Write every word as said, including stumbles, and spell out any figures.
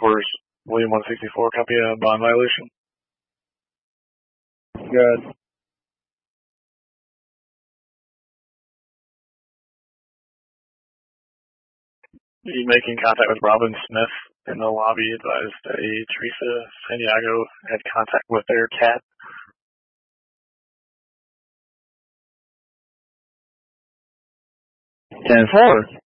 headquarters. William one sixty-four, copy a bond violation. Good. You making contact with Robin Smith in the lobby advised a Teresa Santiago had contact with their cat. ten four.